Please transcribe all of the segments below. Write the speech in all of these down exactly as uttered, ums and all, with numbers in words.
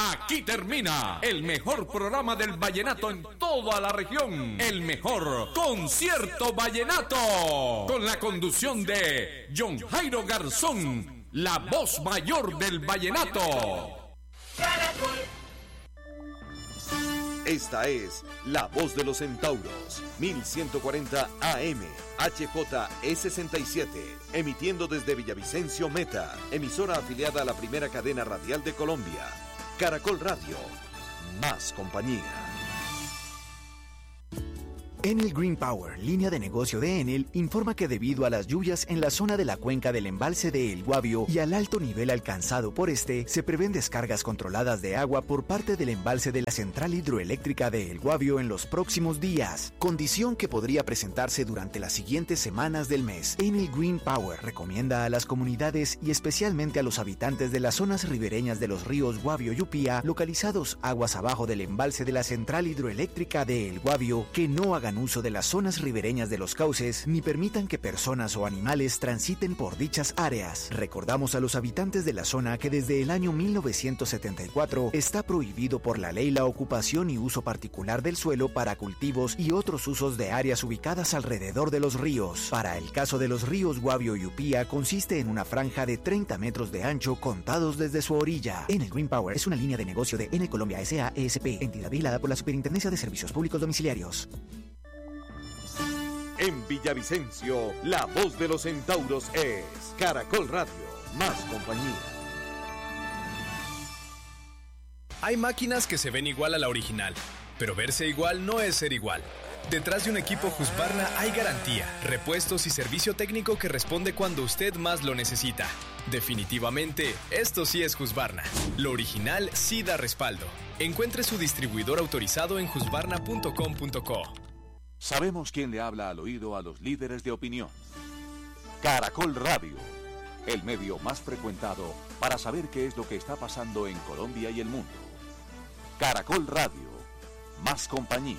Aquí termina el mejor programa del vallenato en toda la región. El mejor concierto vallenato. Con la conducción de John Jairo Garzón, la voz mayor del vallenato. Esta es La Voz de los Centauros, mil ciento cuarenta A M, H J E sesenta y siete, emitiendo desde Villavicencio, Meta, emisora afiliada a la primera cadena radial de Colombia. Caracol Radio, más compañía. Enel Green Power, línea de negocio de Enel, informa que debido a las lluvias en la zona de la cuenca del embalse de El Guavio y al alto nivel alcanzado por este, se prevén descargas controladas de agua por parte del embalse de la central hidroeléctrica de El Guavio en los próximos días, condición que podría presentarse durante las siguientes semanas del mes. Enel Green Power recomienda a las comunidades y especialmente a los habitantes de las zonas ribereñas de los ríos Guavio y Upía, localizados aguas abajo del embalse de la central hidroeléctrica de El Guavio, que no hagan uso de las zonas ribereñas de los cauces ni permitan que personas o animales transiten por dichas áreas. Recordamos a los habitantes de la zona que desde el año mil novecientos setenta y cuatro está prohibido por la ley la ocupación y uso particular del suelo para cultivos y otros usos de áreas ubicadas alrededor de los ríos. Para el caso de los ríos Guavio y Upía, consiste en una franja de treinta metros de ancho contados desde su orilla. Enel Green Power es una línea de negocio de Enel Colombia S A E S P, entidad vigilada por la Superintendencia de Servicios Públicos Domiciliarios. En Villavicencio, la voz de los centauros es Caracol Radio, más compañía. Hay máquinas que se ven igual a la original, pero verse igual no es ser igual. Detrás de un equipo Husqvarna hay garantía, repuestos y servicio técnico que responde cuando usted más lo necesita. Definitivamente, esto sí es Husqvarna. Lo original sí da respaldo. Encuentre su distribuidor autorizado en husqvarna punto com punto co. Sabemos quién le habla al oído a los líderes de opinión. Caracol Radio, el medio más frecuentado para saber qué es lo que está pasando en Colombia y el mundo. Caracol Radio, más compañía.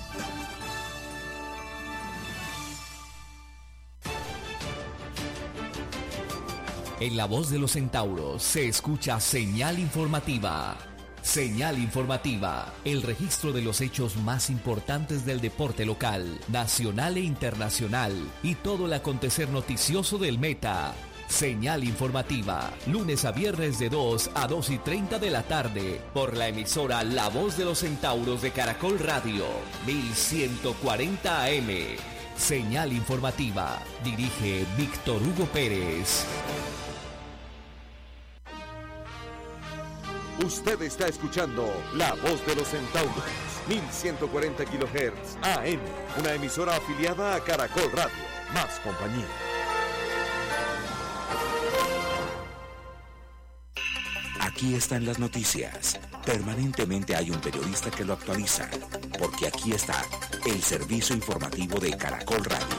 En la voz de los centauros se escucha señal informativa. Señal informativa, el registro de los hechos más importantes del deporte local, nacional e internacional y todo el acontecer noticioso del Meta. Señal informativa, lunes a viernes de dos a dos y treinta de la tarde, por la emisora La Voz de los Centauros de Caracol Radio, mil ciento cuarenta A M. Señal informativa, dirige Víctor Hugo Pérez. Usted está escuchando La Voz de los Centauros, mil ciento cuarenta kilohertz A M, una emisora afiliada a Caracol Radio, más compañía. Aquí están las noticias. Permanentemente hay un periodista que lo actualiza, porque aquí está el servicio informativo de Caracol Radio.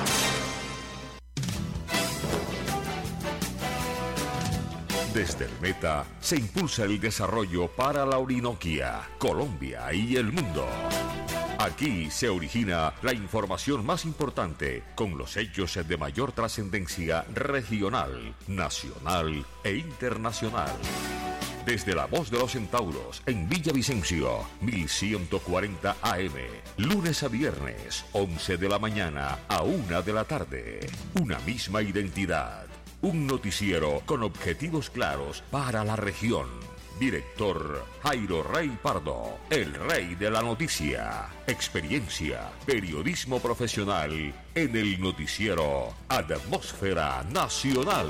Desde el Meta se impulsa el desarrollo para la Orinoquia, Colombia y el mundo. Aquí se origina la información más importante con los hechos de mayor trascendencia regional, nacional e internacional. Desde la voz de los centauros en Villavicencio, mil ciento cuarenta A M, lunes a viernes, once de la mañana a una de la tarde. Una misma identidad. Un noticiero con objetivos claros para la región. Director Jairo Rey Pardo, el rey de la noticia. Experiencia, periodismo profesional en el noticiero Atmósfera Nacional.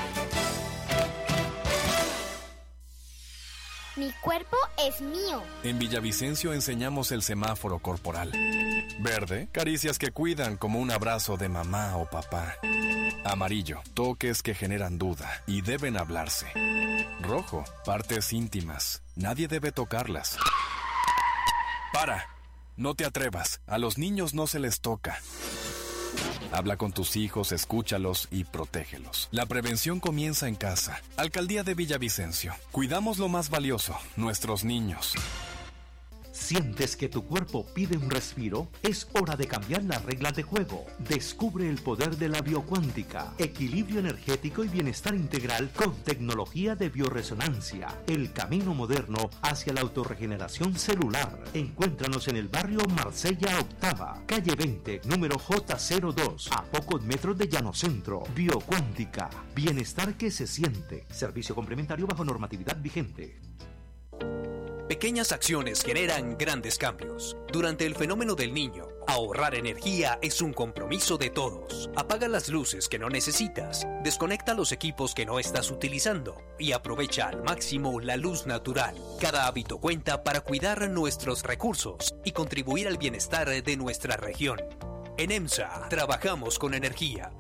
Mi cuerpo es mío. En Villavicencio enseñamos el semáforo corporal. Verde, caricias que cuidan como un abrazo de mamá o papá. Amarillo, toques que generan duda y deben hablarse. Rojo, partes íntimas. Nadie debe tocarlas. ¡Para! No te atrevas. A los niños no se les toca. Habla con tus hijos, escúchalos y protégelos. La prevención comienza en casa. Alcaldía de Villavicencio. Cuidamos lo más valioso, nuestros niños. ¿Sientes que tu cuerpo pide un respiro? Es hora de cambiar las reglas de juego. Descubre el poder de la biocuántica, equilibrio energético y bienestar integral con tecnología de bioresonancia. El camino moderno hacia la autorregeneración celular. Encuéntranos en el barrio Marsella Octava, calle veinte, número J cero dos, a pocos metros de Llano Centro. Biocuántica, bienestar que se siente. Servicio complementario bajo normatividad vigente. Pequeñas acciones generan grandes cambios. Durante el fenómeno del Niño, ahorrar energía es un compromiso de todos. Apaga las luces que no necesitas, desconecta los equipos que no estás utilizando y aprovecha al máximo la luz natural. Cada hábito cuenta para cuidar nuestros recursos y contribuir al bienestar de nuestra región. En EMSA, trabajamos con energía.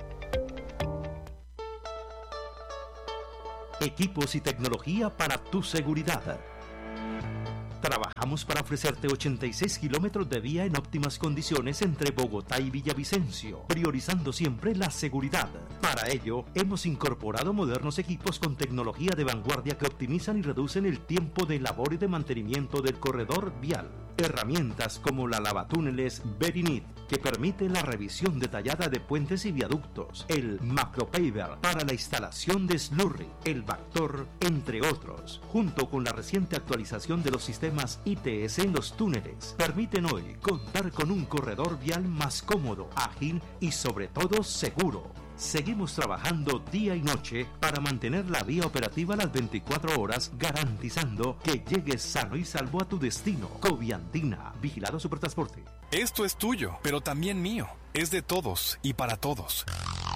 Equipos y tecnología para tu seguridad. Trabajamos para ofrecerte ochenta y seis kilómetros de vía en óptimas condiciones entre Bogotá y Villavicencio, priorizando siempre la seguridad. Para ello, hemos incorporado modernos equipos con tecnología de vanguardia que optimizan y reducen el tiempo de labor y de mantenimiento del corredor vial. Herramientas como la lavatúneles Verinit, que permite la revisión detallada de puentes y viaductos, el Macropaver para la instalación de slurry, el Bactor, entre otros, junto con la reciente actualización de los sistemas I T S en los túneles, permiten hoy contar con un corredor vial más cómodo, ágil y sobre todo seguro. Seguimos trabajando día y noche para mantener la vía operativa las veinticuatro horas, garantizando que llegues sano y salvo a tu destino. Coviandina, Vigilado Supertransporte. Esto es tuyo, pero también mío. Es de todos y para todos.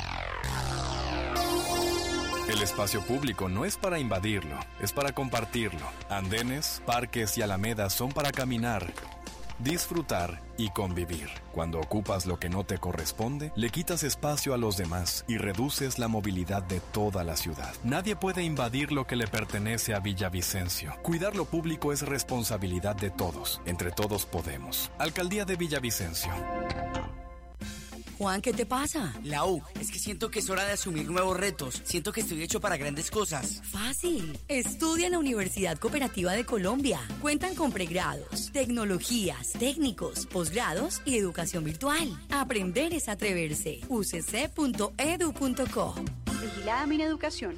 El espacio público no es para invadirlo, es para compartirlo. Andenes, parques y alamedas son para caminar, disfrutar y convivir. Cuando ocupas lo que no te corresponde, le quitas espacio a los demás y reduces la movilidad de toda la ciudad. Nadie puede invadir lo que le pertenece a Villavicencio. Cuidar lo público es responsabilidad de todos. Entre todos podemos. Alcaldía de Villavicencio. Juan, ¿qué te pasa? Lau, es que siento que es hora de asumir nuevos retos. Siento que estoy hecho para grandes cosas. Fácil. Estudia en la Universidad Cooperativa de Colombia. Cuentan con pregrados, tecnologías, técnicos, posgrados y educación virtual. Aprender es atreverse. u c c punto e d u punto co. Vigilada Mineducación.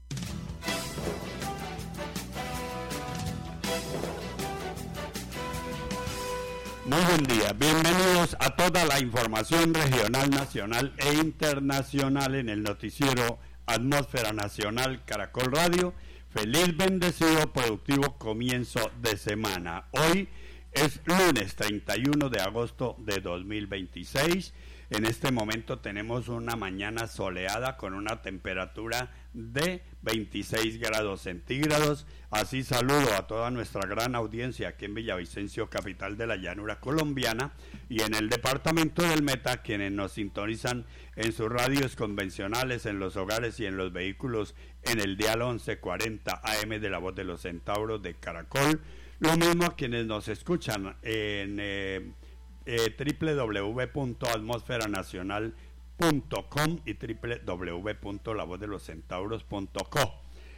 Muy buen día, bienvenidos a toda la información regional, nacional e internacional en el noticiero Atmósfera Nacional Caracol Radio. Feliz, bendecido, productivo comienzo de semana. Hoy es lunes treinta y uno de agosto de dos mil veintiséis. En este momento tenemos una mañana soleada con una temperatura de veintiséis grados centígrados. Así saludo a toda nuestra gran audiencia aquí en Villavicencio, capital de la llanura colombiana, y en el departamento del Meta, quienes nos sintonizan en sus radios convencionales, en los hogares y en los vehículos en el dial once cuarenta A M de la Voz de los Centauros de Caracol. Lo mismo a quienes nos escuchan en eh, eh, doble u doble u doble u punto atmósfera nacional punto com y doble u doble u doble u punto la voz de los centauros punto co.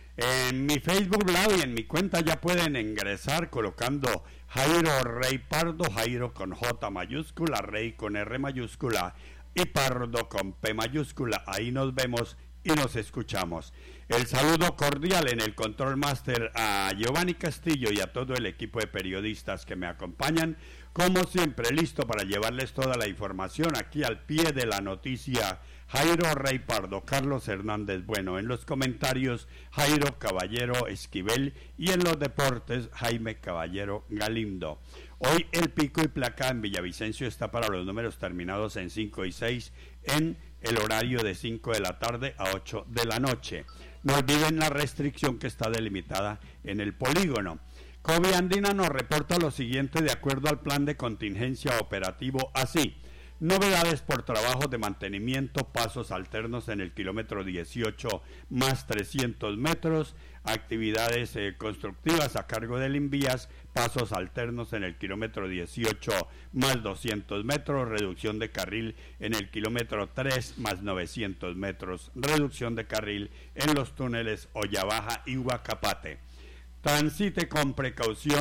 En mi Facebook Live y en mi cuenta ya pueden ingresar colocando Jairo Rey Pardo, Jairo con J mayúscula, Rey con R mayúscula y Pardo con P mayúscula. Ahí nos vemos y nos escuchamos. El saludo cordial en el Control Master a Giovanni Castillo y a todo el equipo de periodistas que me acompañan. Como siempre, listo para llevarles toda la información aquí al pie de la noticia. Jairo Rey Pardo, Carlos Hernández Bueno, en los comentarios Jairo Caballero Esquivel y en los deportes Jaime Caballero Galindo. Hoy el pico y placa en Villavicencio está para los números terminados en cinco y seis en el horario de cinco de la tarde a ocho de la noche. No olviden la restricción que está delimitada en el polígono. Coviandina nos reporta lo siguiente de acuerdo al plan de contingencia operativo así. Novedades por trabajos de mantenimiento, pasos alternos en el kilómetro dieciocho más trescientos metros, actividades eh, constructivas a cargo del Invías, pasos alternos en el kilómetro dieciocho más doscientos metros, reducción de carril en el kilómetro tres más novecientos metros, reducción de carril en los túneles Ollabaja y Huacapate. Transite con precaución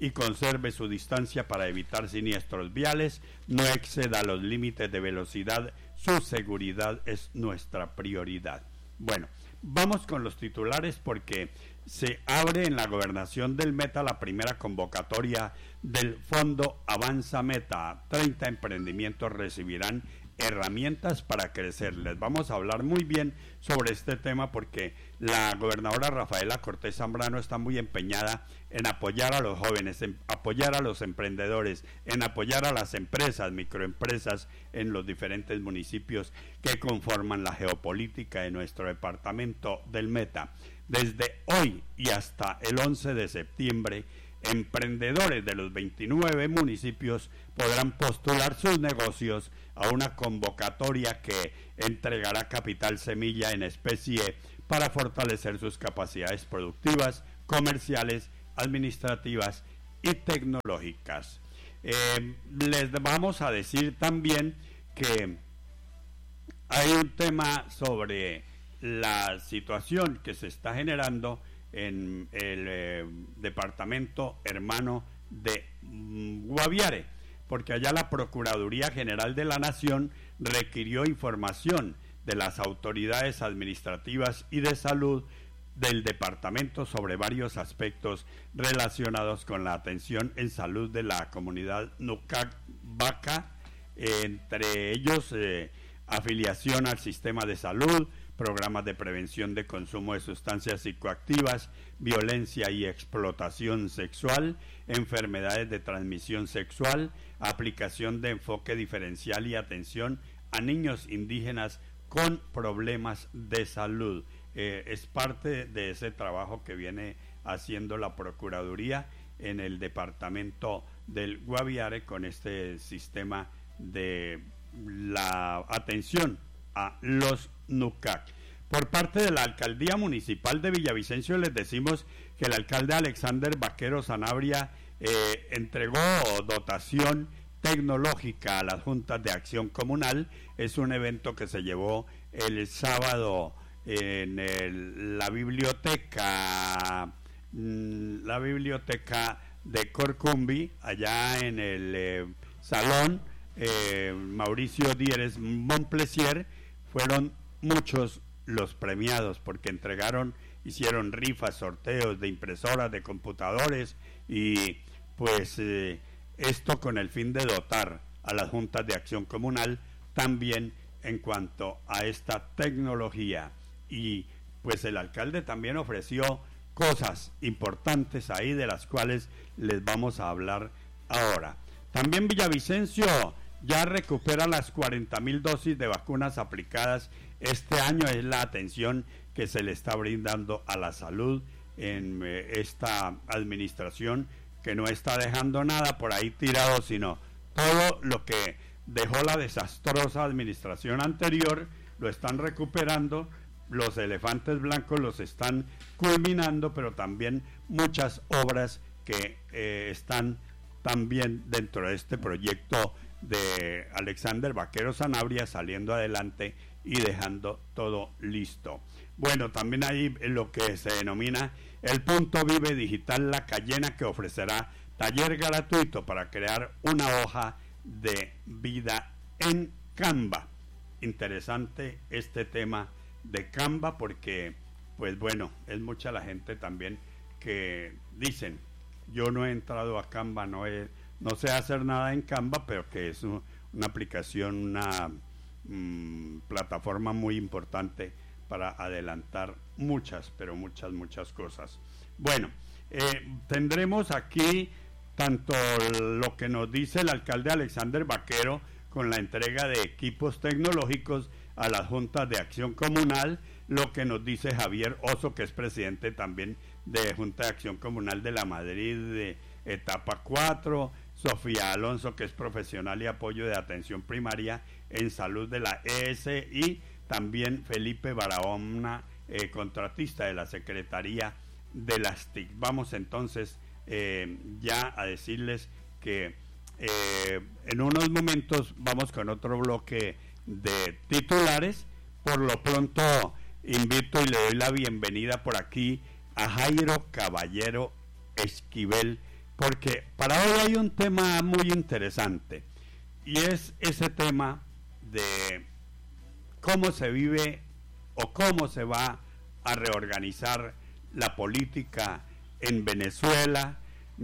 y conserve su distancia para evitar siniestros viales, no exceda los límites de velocidad, su seguridad es nuestra prioridad. Bueno, vamos con los titulares porque se abre en la gobernación del Meta la primera convocatoria del Fondo Avanza Meta. treinta emprendimientos recibirán herramientas para crecer. Les vamos a hablar muy bien sobre este tema porque la gobernadora Rafaela Cortés Zambrano está muy empeñada en apoyar a los jóvenes, en apoyar a los emprendedores, en apoyar a las empresas, microempresas en los diferentes municipios que conforman la geopolítica de nuestro departamento del Meta. Desde hoy y hasta el once de septiembre, emprendedores de los veintinueve municipios podrán postular sus negocios a una convocatoria que entregará capital semilla en especie para fortalecer sus capacidades productivas, comerciales, administrativas y tecnológicas. Eh, les vamos a decir también que hay un tema sobre la situación que se está generando en el eh, departamento hermano de mm, Guaviare, porque allá la Procuraduría General de la Nación requirió información de las autoridades administrativas y de salud del departamento sobre varios aspectos relacionados con la atención en salud de la comunidad Nucac-Vaca, eh, entre ellos eh, afiliación al sistema de salud, programas de prevención de consumo de sustancias psicoactivas, violencia y explotación sexual, enfermedades de transmisión sexual, aplicación de enfoque diferencial y atención a niños indígenas con problemas de salud. Eh, es parte de ese trabajo que viene haciendo la Procuraduría en el departamento del Guaviare con este sistema de la atención a los Nucac. Por parte de la Alcaldía Municipal de Villavicencio les decimos que el alcalde Alexander Vaquero Sanabria eh, entregó dotación tecnológica a las juntas de acción comunal. Es un evento que se llevó el sábado en el, la biblioteca la biblioteca de Corcumbi, allá en el eh, salón eh, Mauricio Díez Montplaisir. Fueron muchos los premiados porque entregaron, hicieron rifas, sorteos de impresoras, de computadores y pues eh, esto con el fin de dotar a las juntas de acción comunal también en cuanto a esta tecnología. Y pues el alcalde también ofreció cosas importantes ahí de las cuales les vamos a hablar ahora. También Villavicencio ya recupera las cuarenta mil dosis de vacunas aplicadas. Este año es la atención que se le está brindando a la salud en eh, esta administración, que no está dejando nada por ahí tirado, sino todo lo que dejó la desastrosa administración anterior lo están recuperando. Los elefantes blancos los están culminando, pero también muchas obras que eh, están también dentro de este proyecto de Alexander Vaquero Sanabria saliendo adelante y dejando todo listo. Bueno, también hay lo que se denomina el Punto Vive Digital La Cayena, que ofrecerá taller gratuito para crear una hoja de vida en Canva. Interesante este tema de Canva porque, pues bueno, es mucha la gente también que dicen, yo no he entrado a Canva, no he No sé hacer nada en Canva, pero que es un, una aplicación, una mmm, plataforma muy importante para adelantar muchas, pero muchas, muchas cosas. Bueno, eh, tendremos aquí tanto lo que nos dice el alcalde Alexander Vaquero con la entrega de equipos tecnológicos a las juntas de acción comunal, lo que nos dice Javier Oso, que es presidente también de Junta de Acción Comunal de la Madrid de etapa cuatro, Sofía Alonso, que es profesional y apoyo de atención primaria en salud de la E S I, también Felipe Barahona, eh, contratista de la Secretaría de las T I C. Vamos entonces eh, ya a decirles que eh, en unos momentos vamos con otro bloque de titulares. Por lo pronto invito y le doy la bienvenida por aquí a Jairo Caballero Esquivel, porque para hoy hay un tema muy interesante, y es ese tema de cómo se vive o cómo se va a reorganizar la política en Venezuela.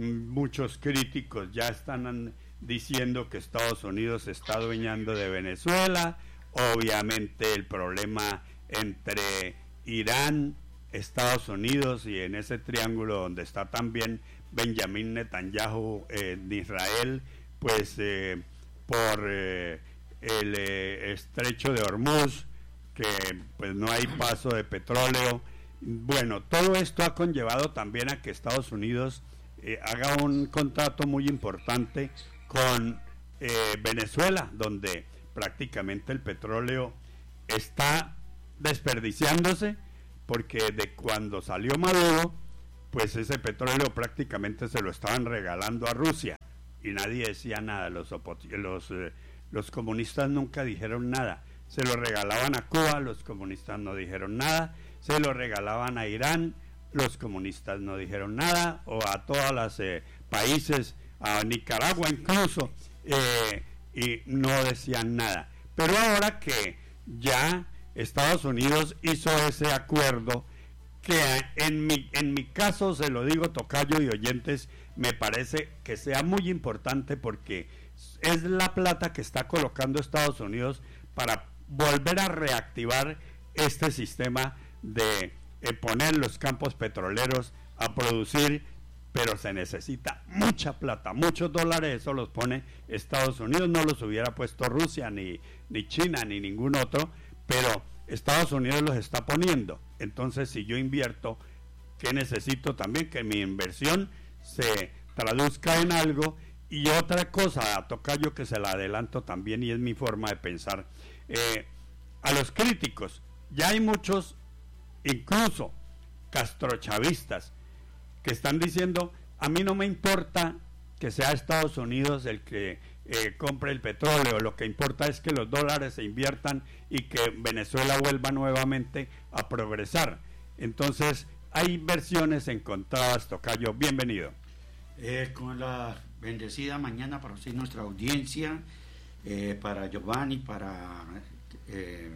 Muchos críticos ya están diciendo que Estados Unidos se está adueñando de Venezuela. Obviamente el problema entre Irán, Estados Unidos y en ese triángulo donde está también Benjamín Netanyahu eh, de Israel, pues eh, por eh, el eh, estrecho de Hormuz, que pues no hay paso de petróleo. Bueno, todo esto ha conllevado también a que Estados Unidos eh, haga un contrato muy importante con eh, Venezuela, donde prácticamente el petróleo está desperdiciándose, porque de cuando salió Maduro, pues ese petróleo prácticamente se lo estaban regalando a Rusia y nadie decía nada. Los, los, eh, los comunistas nunca dijeron nada. Se lo regalaban a Cuba, los comunistas no dijeron nada. Se lo regalaban a Irán, los comunistas no dijeron nada, o a todos los eh, países, a Nicaragua incluso, eh, y no decían nada. Pero ahora que ya Estados Unidos hizo ese acuerdo, que en mi, en mi caso, se lo digo, tocayo y oyentes, me parece que sea muy importante, porque es la plata que está colocando Estados Unidos para volver a reactivar este sistema de eh, poner los campos petroleros a producir, pero se necesita mucha plata, muchos dólares. Eso los pone Estados Unidos, no los hubiera puesto Rusia, ni, ni China, ni ningún otro, pero Estados Unidos los está poniendo. Entonces, si yo invierto, ¿qué necesito también? Que mi inversión se traduzca en algo. Y otra cosa, tocayo, que se la adelanto también, y es mi forma de pensar, eh, a los críticos, ya hay muchos, incluso castrochavistas, que están diciendo: a mí no me importa que sea Estados Unidos el que eh, compre el petróleo, lo que importa es que los dólares se inviertan y que Venezuela vuelva nuevamente a progresar. Entonces, hay versiones encontradas, tocayo, bienvenido. Eh, con la bendecida mañana para usted, nuestra audiencia, eh, para Giovanni, para eh,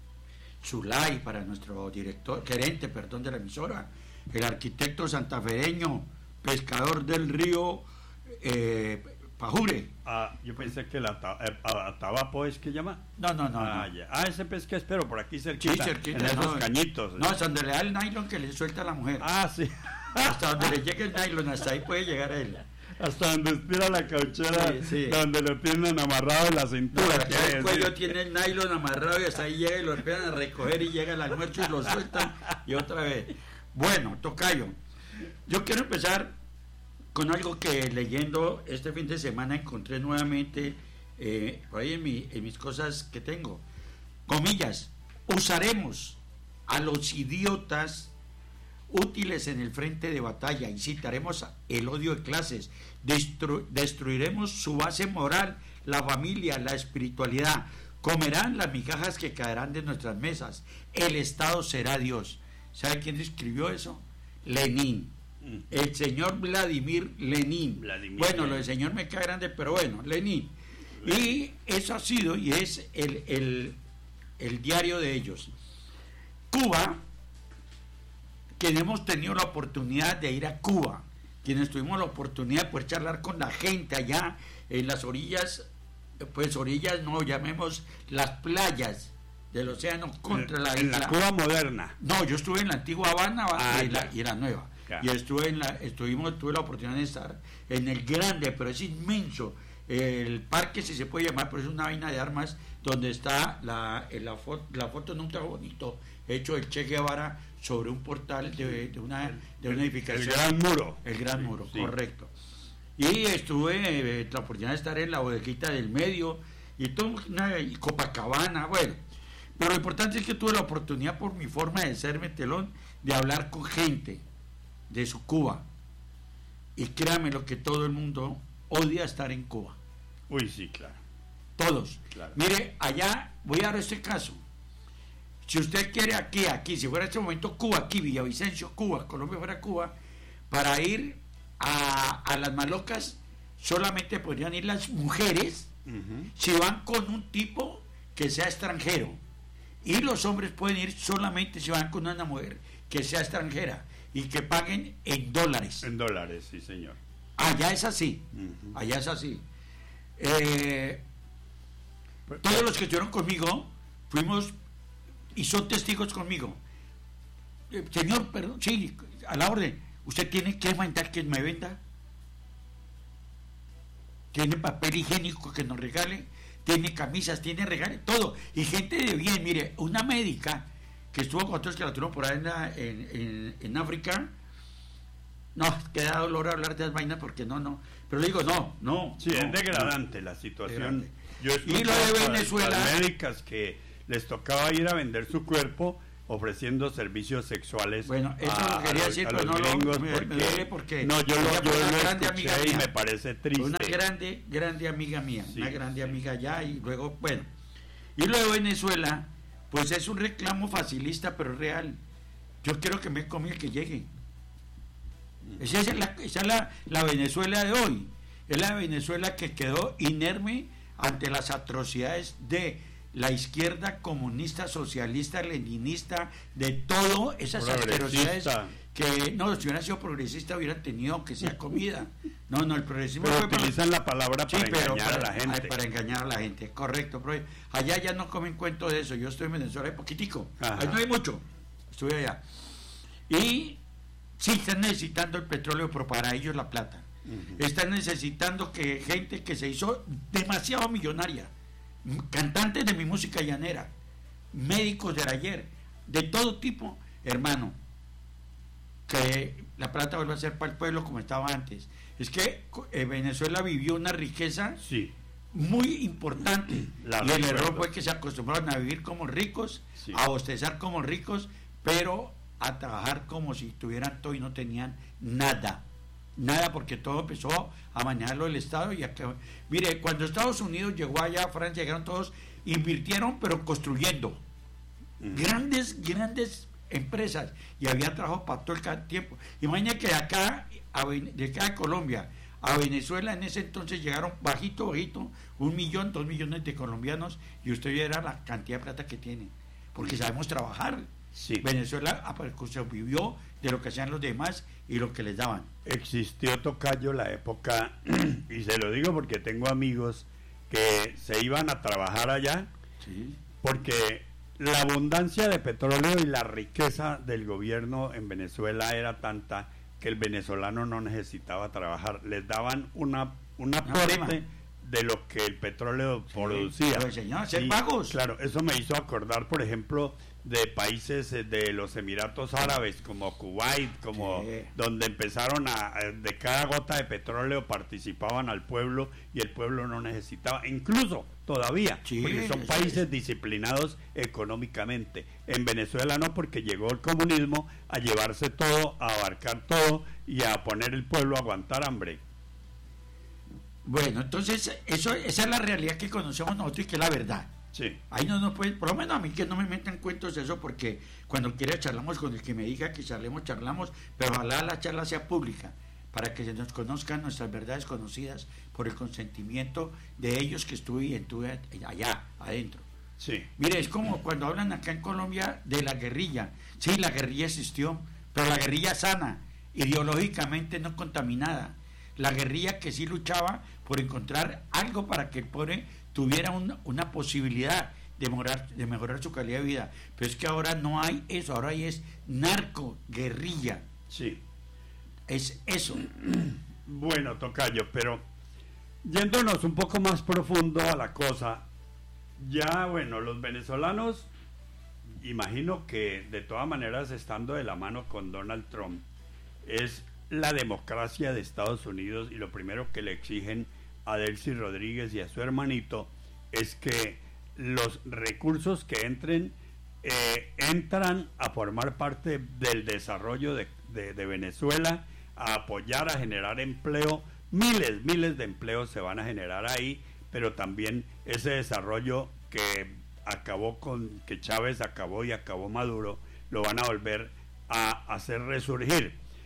Zulay, para nuestro director, gerente, perdón, de la emisora, el arquitecto santafereño, pescador del río eh, Pajure. Ah, yo pensé que la eh, Atabapo es que llama. No, no, no. Ah, no. Ya. Ah, ese pez que espero por aquí cerquita. Sí, cerquita. En esos no, cañitos. No, es donde le da el nylon que le suelta a la mujer. Ah, sí. Hasta donde le llegue el nylon, hasta ahí puede llegar él. Hasta donde estira la cauchera, sí, sí. Donde lo tienen amarrado en la cintura. No, el cuello tiene el nylon amarrado y hasta ahí llega y lo empiezan a recoger y llega el almuerzo y lo sueltan y otra vez. Bueno, tocayo, yo quiero empezar con algo que leyendo este fin de semana encontré nuevamente eh, por ahí en, mi, en mis cosas que tengo. Comillas: usaremos a los idiotas útiles en el frente de batalla, incitaremos el odio de clases, destru- destruiremos su base moral, la familia, la espiritualidad, comerán las migajas que caerán de nuestras mesas, el Estado será Dios. ¿Sabe quién escribió eso? Lenin, el señor Vladimir Lenin. Vladimir bueno, Lenin. Lo del señor me cae grande, pero bueno, Lenin. Y eso ha sido y es el, el, el diario de ellos. Cuba, quienes hemos tenido la oportunidad de ir a Cuba, quienes tuvimos la oportunidad de poder charlar con la gente allá en las orillas, pues orillas no, llamemos las playas del océano contra en, la en isla. la Cuba moderna. No, yo estuve en la antigua Habana ah, y, la, y la nueva. Ya. Y estuve en la, estuvimos, tuve la oportunidad de estar en el grande, pero es inmenso, el parque, si se puede llamar, pero es una vaina de armas, donde está la, la, foto, la foto en un trabajo bonito hecho el Che Guevara sobre un portal de, de, una, de una edificación. El Gran Muro. El Gran Muro, sí. Correcto. Y estuve eh, la oportunidad de estar en la bodeguita del medio y todo, una, y Copacabana, bueno. Pero lo importante es que tuve la oportunidad, por mi forma de ser metelón, de hablar con gente de su Cuba. Y créame lo que todo el mundo odia estar en Cuba. Uy, sí, claro. Todos. Claro. Mire, allá, voy a dar este caso. Si usted quiere aquí, aquí, si fuera este momento Cuba, aquí, Villavicencio, Cuba, Colombia fuera Cuba, para ir a, a las malocas solamente podrían ir las mujeres uh-huh. si van con un tipo que sea extranjero, y los hombres pueden ir solamente si van con una mujer que sea extranjera y que paguen en dólares. En dólares, sí, señor. Allá es así, uh-huh. allá es así. Eh, todos los que estuvieron conmigo fuimos y son testigos conmigo. Eh, señor, perdón, sí, a la orden. ¿Usted tiene que mandar que me venda? ¿Tiene papel higiénico que nos regale? ¿Tiene camisas? ¿Tiene regales? Todo. Y gente de bien, mire, una médica que estuvo con otros que la tuvieron por ahí en, la, en, en, en África, no, queda dolor hablar de las vainas porque no, no. Pero le digo, no, no. Sí, no, es degradante no, la situación. Degradante. Yo y lo de Venezuela. Las médicas que les tocaba ir a vender su cuerpo ofreciendo servicios sexuales. Bueno, eso a, lo quería a decir, los, pero a los no gringos lo, me, porque, me duele porque no, yo lo, yo lo grande escuché amiga y mía, me parece triste. Una grande, grande amiga mía, sí, una grande sí. amiga allá, y luego, bueno, y luego Venezuela, pues es un reclamo facilista, pero real. Yo quiero que me come el que llegue. Esa es, la, esa es la, la Venezuela de hoy. Es la Venezuela que quedó inerme ante las atrocidades de la izquierda comunista, socialista, leninista, de todo esas atrocidades que, no, si hubieran sido progresistas hubieran tenido que sea comida. No, no, el progresismo pero fue utilizan por, la palabra para sí, engañar para, a la gente. Para engañar a la gente, correcto. Pero allá ya no comen cuento de eso. Yo estoy en Venezuela hay poquitico. Ahí no hay mucho. Estuve allá. Y sí están necesitando el petróleo, pero para ellos la plata. Uh-huh. Están necesitando que gente que se hizo demasiado millonaria, cantantes de mi música llanera, médicos de ayer, de todo tipo, hermano, que la plata vuelva a ser para el pueblo como estaba antes. Es que eh, Venezuela vivió una riqueza sí. muy importante la y el error fue que se acostumbraron a vivir como ricos, sí. a bostezar como ricos, pero a trabajar como si tuvieran todo y no tenían nada. Nada, porque todo empezó a manejarlo el Estado. Y a que, mire, cuando Estados Unidos llegó allá a Francia, llegaron todos, invirtieron, pero construyendo uh-huh. grandes, grandes empresas, y había trabajo para todo el tiempo. Imagina que de acá, a, de acá a Colombia a Venezuela en ese entonces llegaron bajito, bajito, un millón, dos millones de colombianos, y usted viera la cantidad de plata que tiene, porque sabemos trabajar. Sí. Venezuela se vivió de lo que hacían los demás y lo que les daban. Existió, tocayo, la época, y se lo digo porque tengo amigos que se iban a trabajar allá, sí. porque la abundancia de petróleo y la riqueza del gobierno en Venezuela era tanta que el venezolano no necesitaba trabajar, les daban una un aporte de lo que el petróleo sí, producía. Pero señor, ser pagos. Claro, eso me hizo acordar, por ejemplo, de países de los Emiratos Árabes, como Kuwait, como sí. donde empezaron a, de cada gota de petróleo participaban al pueblo y el pueblo no necesitaba, incluso todavía, sí, porque son países es. disciplinados económicamente. En Venezuela no, porque llegó el comunismo a llevarse todo, a abarcar todo y a poner el pueblo a aguantar hambre. Bueno, entonces eso esa es la realidad que conocemos nosotros y que es la verdad. Sí. Ahí no nos puede, por lo menos a mí que no me metan cuentos de eso, porque cuando quiera charlamos con el que me diga que charlemos, charlamos, pero ojalá la charla sea pública, para que se nos conozcan nuestras verdades conocidas por el consentimiento de ellos que estuve y estuve allá, adentro. Sí. Mire, es como cuando hablan acá en Colombia de la guerrilla. Sí, la guerrilla existió, pero la guerrilla sana, ideológicamente no contaminada. La guerrilla que sí luchaba por encontrar algo para que el pobre tuviera un, una posibilidad de mejorar, de mejorar su calidad de vida. Pero es que ahora no hay eso, ahora hay es narco, guerrilla. Sí. Es eso. Bueno, tocayo, pero yéndonos un poco más profundo a la cosa, ya, bueno, los venezolanos, imagino que de todas maneras, estando de la mano con Donald Trump, es la democracia de Estados Unidos, y lo primero que le exigen a Delcy Rodríguez y a su hermanito es que los recursos que entren eh, entran a formar parte del desarrollo de, de, de Venezuela, a apoyar, a generar empleo. Miles, miles de empleos se van a generar ahí, pero también ese desarrollo que acabó con, que Chávez acabó y acabó Maduro, lo van a volver a hacer resurgir.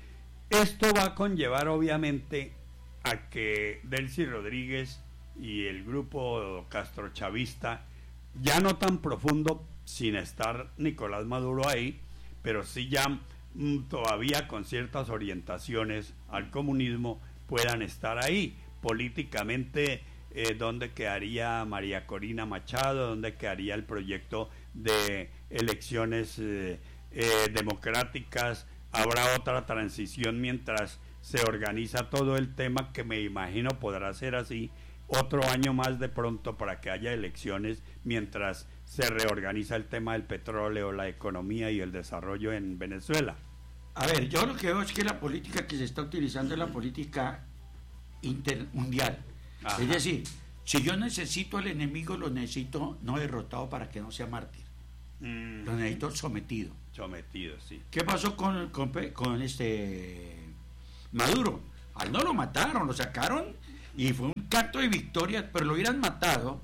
Esto va a conllevar obviamente a que Delcy Rodríguez y el grupo castrochavista, ya no tan profundo sin estar Nicolás Maduro ahí, pero sí ya mm, todavía con ciertas orientaciones al comunismo, puedan estar ahí. Políticamente, eh, ¿dónde quedaría María Corina Machado? ¿Dónde quedaría el proyecto de elecciones eh, eh, democráticas? ¿Habrá otra transición mientras se organiza todo el tema, que me imagino podrá ser así, otro año más de pronto para que haya elecciones mientras se reorganiza el tema del petróleo, la economía y el desarrollo en Venezuela? A ver, yo lo que veo es que la política que se está utilizando es la política intermundial. Ajá. Es decir, si yo necesito al enemigo, lo necesito no derrotado para que no sea mártir. Mm. Lo necesito sometido. Sometido, sí. ¿Qué pasó con, con, con este Maduro? Al no lo mataron, lo sacaron y fue un canto de victoria, pero lo hubieran matado,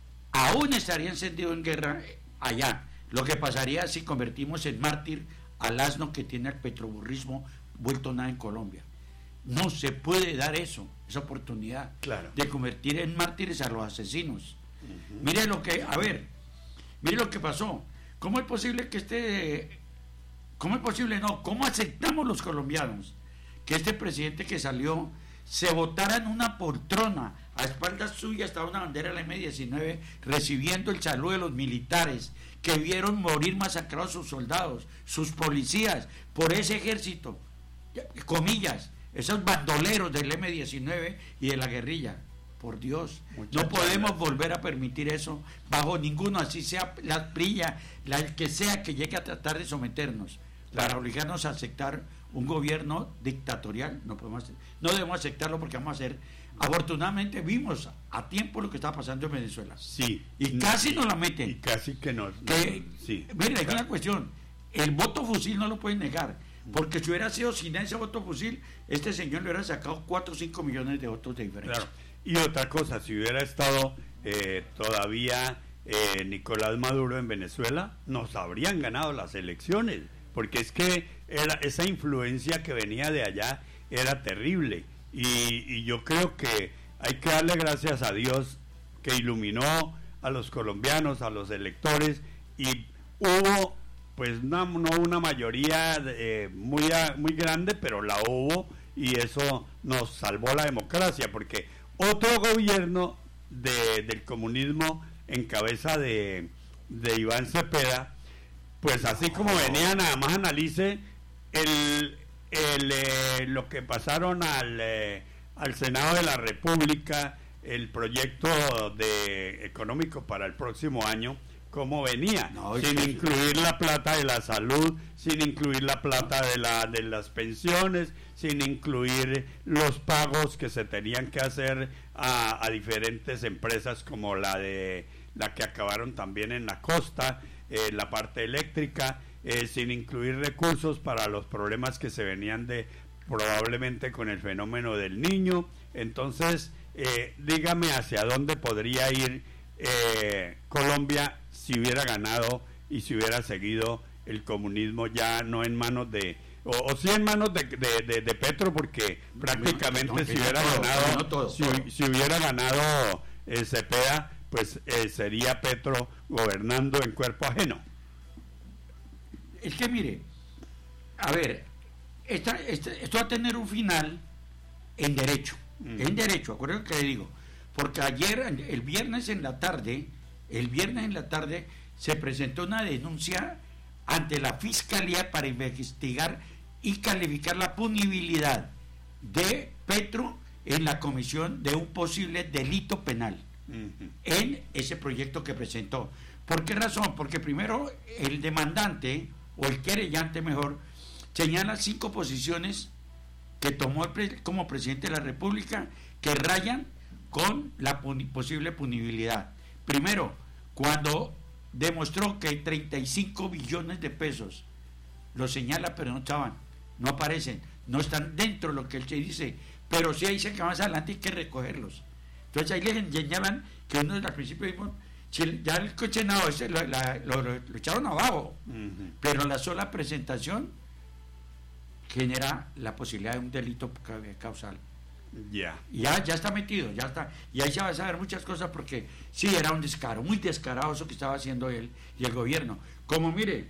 aún estaría encendido en guerra allá. Lo que pasaría si convertimos en mártir al asno que tiene el petroburrismo vuelto nada en Colombia. No se puede dar eso, esa oportunidad, claro, de convertir en mártires a los asesinos. Uh-huh. Mire lo que, a ver, mire lo que pasó. ¿Cómo es posible que este, cómo es posible, no, cómo aceptamos los colombianos que este presidente que salió se votara en una poltrona, a espaldas suyas estaba una bandera de la eme diecinueve recibiendo el saludo de los militares que vieron morir masacrados sus soldados, sus policías, por ese ejército, comillas, esos bandoleros del eme diecinueve y de la guerrilla? Por Dios, muchas no podemos gracias. volver a permitir eso bajo ninguno, así sea la brilla, la el que sea que llegue a tratar de someternos, claro, para obligarnos a aceptar un gobierno dictatorial. No podemos, no debemos aceptarlo porque vamos a hacer. Afortunadamente vimos a tiempo lo que estaba pasando en Venezuela. Sí. Y casi nos la meten. Y casi que nos. Que, no, sí. Mira, hay una cuestión. El voto fusil no lo pueden negar. Porque si hubiera sido sin ese voto fusil, este señor le hubiera sacado cuatro o cinco millones de votos de diferencia. Claro. Y otra cosa, si hubiera estado eh, todavía eh, Nicolás Maduro en Venezuela, nos habrían ganado las elecciones, porque es que era, esa influencia que venía de allá era terrible, y, y yo creo que hay que darle gracias a Dios que iluminó a los colombianos, a los electores, y hubo pues una, no una mayoría eh, muy, muy grande, pero la hubo, y eso nos salvó la democracia, porque otro gobierno de, del comunismo en cabeza de, de Iván Cepeda, pues así como venía, nada más analice el, el, eh, lo que pasaron al, eh, al Senado de la República, el proyecto de económico para el próximo año, cómo venía, no, sin sí, incluir sí. la plata de la salud, sin incluir la plata de la de las pensiones, sin incluir los pagos que se tenían que hacer a, a diferentes empresas como la de la que acabaron también en la costa, eh, la parte eléctrica, eh, sin incluir recursos para los problemas que se venían de probablemente con el fenómeno del Niño. Entonces, eh, dígame hacia dónde podría ir eh, Colombia si hubiera ganado y si hubiera seguido el comunismo, ya no en manos de o, o sí en manos de, de, de, de Petro, porque prácticamente no, no, si hubiera todo, ganado no todo, si, todo. si hubiera ganado eh, Cepeda, pues eh, sería Petro gobernando en cuerpo ajeno. Es que mire, a ver, esta, esta, esto va a tener un final en derecho, mm. en derecho, acuérdense que le digo, porque ayer, el viernes en la tarde, el viernes en la tarde se presentó una denuncia ante la Fiscalía para investigar y calificar la punibilidad de Petro en la comisión de un posible delito penal uh-huh. en ese proyecto que presentó. ¿Por qué razón? Porque primero el demandante, o el querellante mejor, señala cinco posiciones que tomó el pre- como presidente de la República que rayan con la puni- posible punibilidad. Primero, cuando demostró que treinta y cinco billones de pesos, lo señala pero no estaban, no aparecen, no están dentro de lo que él se dice, pero sí dice que más adelante hay que recogerlos. Entonces ahí les señalan que uno al principio mismo, si ya el Senado ese lo, la, lo, lo, lo echaron abajo, uh-huh. pero la sola presentación genera la posibilidad de un delito causal. Ya. Ya, ya está metido, ya está. Y ahí se va a saber muchas cosas porque sí, era un descaro, muy descarado eso que estaba haciendo él y el gobierno. Como mire,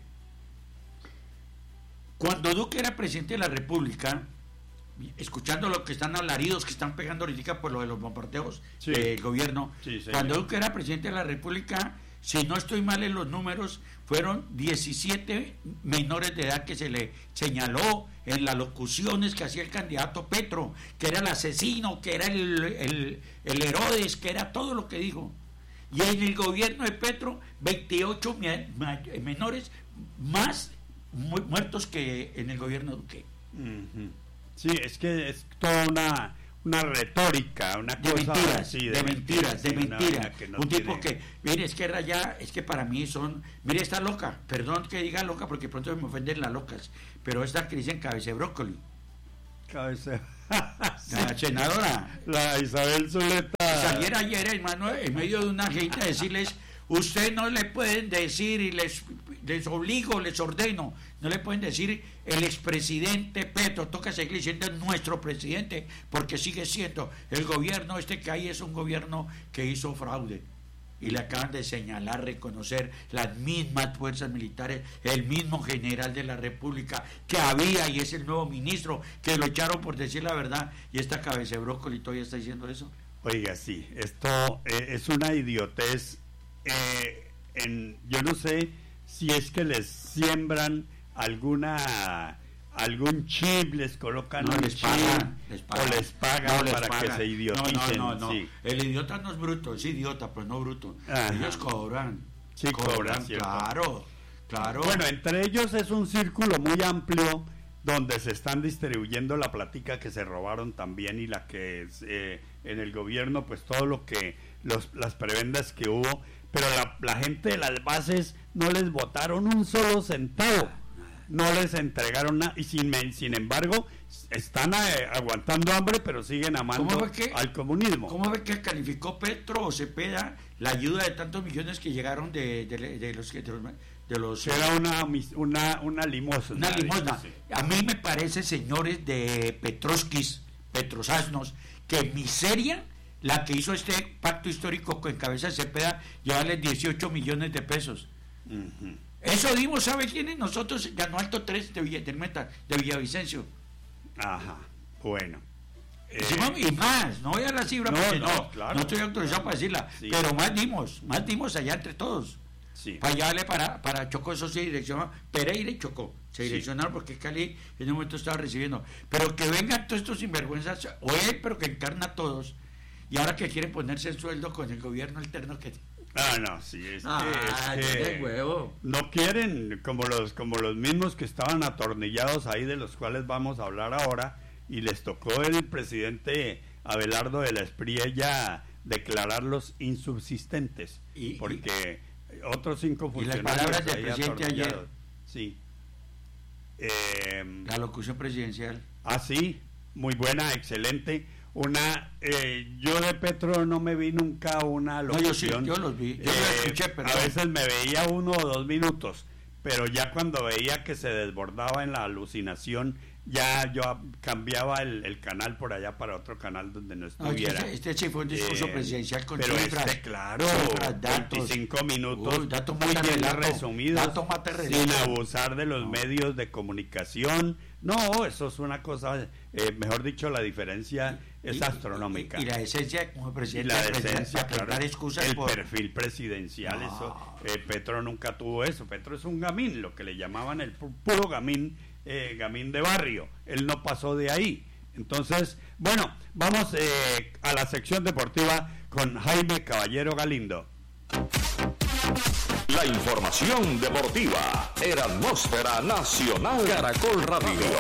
cuando Duque era presidente de la República, escuchando lo que están alaridos que están pegando ahorita por lo de los bombardeos sí. del gobierno, sí, cuando Duque era presidente de la República, si no estoy mal en los números, fueron diecisiete menores de edad que se le señaló en las locuciones que hacía el candidato Petro, que era el asesino, que era el, el, el Herodes, que era todo lo que dijo. Y en el gobierno de Petro, veintiocho menores más mu muertos que en el gobierno de Duque. Uh-huh. Sí, es que es toda una... una retórica, una de cosa mentiras, así, de, de mentiras, de mentiras. No un tiene... tipo que, mire, es que Raya, es que para mí son, mire, está loca, perdón que diga loca porque pronto me ofenden las locas, pero esta que dicen cabeza de brócoli. Cabeza. La senadora. La Isabel Zuleta. Saliera ayer, hermano, en medio de una gente a decirles, usted no le pueden decir y les, les obligo, les ordeno, no le pueden decir el expresidente Petro, toca seguir diciendo nuestro presidente, porque sigue siendo el gobierno este que hay es un gobierno que hizo fraude. Y le acaban de señalar, reconocer las mismas fuerzas militares, el mismo general de la República que había y es el nuevo ministro, que lo echaron por decir la verdad, y esta cabeza de brócoli todavía está diciendo eso. Oiga, sí, esto eh, es una idiotez. Eh, en, yo no sé si es que les siembran alguna algún chip, les colocan no, un les chip pagan, les pagan. o les pagan no, les para pagan. que se idioticen. No, no, no, sí. El idiota no es bruto, es idiota, pero no bruto. Ajá. Ellos cobran. Sí, cobran, cobran claro, claro. Bueno, entre ellos es un círculo muy amplio donde se están distribuyendo la plática que se robaron también y la que eh, en el gobierno, pues todo lo que, los, las prebendas que hubo, pero la, la gente de las bases no les votaron un solo centavo, no les entregaron nada, y sin, sin embargo están eh, aguantando hambre, pero siguen amando que, al comunismo. ¿Cómo ve que calificó Petro o Cepeda la ayuda de tantos millones que llegaron de, de, de, de los... De los de los era una una una limosna una limosna. Sí. A mí me parece, señores de Petroskis, Petrosasnos, que miseria la que hizo este pacto histórico con cabeza de Cepeda, llevarles dieciocho millones de pesos. Uh-huh. Eso dimos, ¿sabe quién es? Nosotros, ganó Alto tres de Villa, del Meta, de Villavicencio. Ajá, bueno. Eh, y más, no voy a la cifra no, porque no, no, claro, no estoy autorizado claro, para decirla, sí. Pero más dimos, más dimos allá entre todos. Sí. Para llevarle para, para Chocó, eso se direccionó, Pereira y Chocó, se sí. direccionaron porque Cali en un momento estaba recibiendo. Pero que vengan todos estos sinvergüenzas, o él, pero que encarna a todos, y ahora que quieren ponerse el sueldo con el gobierno alterno que... Ah, no, sí, es que, ah, es que huevo. No quieren, como los, como los mismos que estaban atornillados ahí, de los cuales vamos a hablar ahora, y les tocó el presidente Abelardo de la Espriella declararlos insubsistentes, y, porque y, otros cinco funcionarios... Y las palabras del presidente ayer. Sí. Eh, la locución presidencial. Ah, sí, muy buena, excelente. Una, eh, yo de Petro no me vi nunca una locución. No, yo sí, yo los vi, yo eh, los escuché, pero... A veces me veía uno o dos minutos, pero ya cuando veía que se desbordaba en la alucinación, ya yo cambiaba el, el canal por allá para otro canal donde no estuviera. No, este, este sí fue un discurso eh, presidencial con pero cifras, este, claro, cifras, datos, veinticinco minutos, uy, datos muy bien relato, resumidos, datos sin abusar de los no. medios de comunicación. No, eso es una cosa, eh, mejor dicho, la diferencia es y, astronómica. Y, y la esencia como presidente, y la esencia, claro, el por... perfil presidencial, no. eso, eh, Petro nunca tuvo eso. Petro es un gamín, lo que le llamaban el puro gamín, eh, gamín de barrio. Él no pasó de ahí. Entonces, bueno, vamos eh, a la sección deportiva con Jaime Caballero Galindo. La información deportiva era Atmósfera Nacional Caracol Radio.